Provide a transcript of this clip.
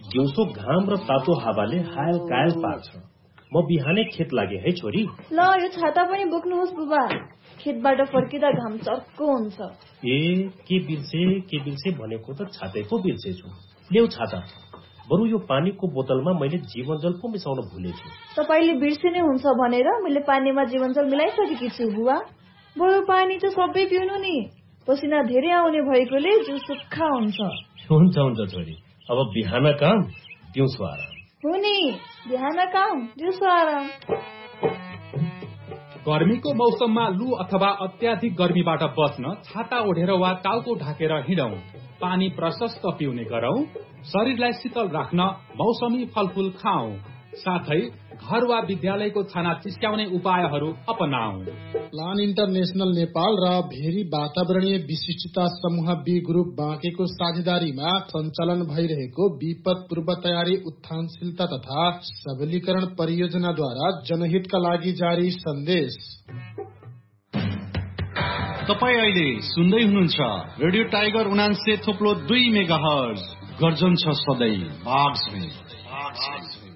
दिउँसो घाम र तातो हावाले हायल कायल पार्छ। म बिहानै खेत लागे है छोरी। ल यो छाता पनि बोक्नुहोस् बुबा, खेतबाट फर्किँदा घाम चर्को हुन्छ। के बिर्से भनेको त छातै पो बिर्सेछु। ल्याउ छाता। बरु यो पानीको बोतलमा मैले जीवनजल पो मिसाउन भुलेछु। तपाईले बिर्सिने हुन्छ भनेर मैले पानीमा जीवनजल मिलाइसकेकी छु बुबा। बरु पानी त सबै पिउनु नि, पसिना धेरै आउने भएकोले जिउ सुक्खा हुन्छ। हुन्छ छोरी, अब बिहान काम दिउँसो आराम। हो नि, बिहान काम दिउँसो आराम। गर्मीको मौसममा लू अथवा अत्याधिक गर्मीबाट बच्न छाता ओढेर वा टाउको ढाकेर हिँडौं। पानी प्रशस्त पिउने गरौं। शरीरलाई शीतल राख्न मौसमी फलफूल खाऊ। साथै घर वा विद्यालयको छाना चिस्क्याउने उपायहरू अपनाऊ। प्लान इन्टरनेशनल नेपाल र भेरी वातावरणीय विशिष्टता समूह बी ग्रुप बाँकेको साझेदारीमा सञ्चालन भइरहेको विपद पूर्व तयारी उत्थानशीलता तथा सबलीकरण परियोजनाद्वारा जनहितका लागि जारी सन्देश। तपाई अहिले सुन्दै हुनुहुन्छ रेडियो टाइगर 89.2 मेगाहर्ज। गर्जन छ सधैँ बाग्स में।